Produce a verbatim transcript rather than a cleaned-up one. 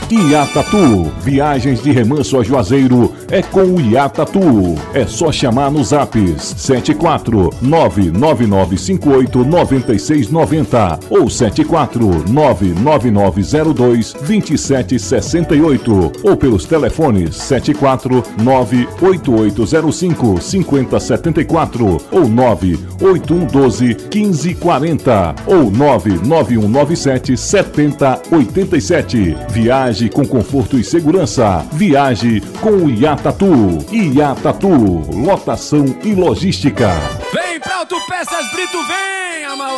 Iatatu, viagens de remanso a Juazeiro é com o Iatatu. É só chamar nos apps sete quatro nove nove nove cinco oito nove seis nove zero ou sete quatro nove nove nove zero dois dois sete seis oito ou pelos telefones sete quatro nove oito oito zero cinco cinco zero sete quatro ou nove oito um um doze quinze quarenta ou nove nove um nove sete sete zero oito sete. Viaje com conforto e segurança. Viaje com o Iatatu. Iatatu, lotação e logística. Vem pra Autopeças Brito, vem, Amauá!